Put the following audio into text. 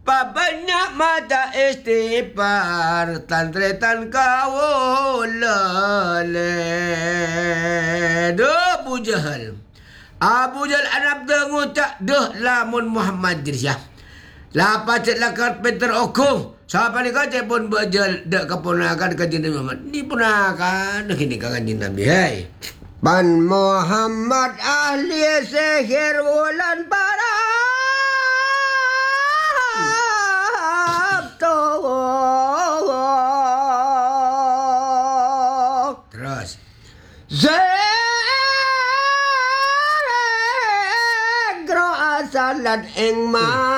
Banyak mata istighfar tantretan kawulale. Duh Abu Jahal. Abu Jahal Arab dengucak duh lamun Muhammad Dirsyah. Lapa cek lakar Peter Okung. Siapa ni kata pun bajal dak keponakan kanjeng Nabi Muhammad. Ni ponakan dak ini kanjeng Nabi. Hai. Ban Muhammad ahli sihir wulan para. Terus. Zegro asalan ing ma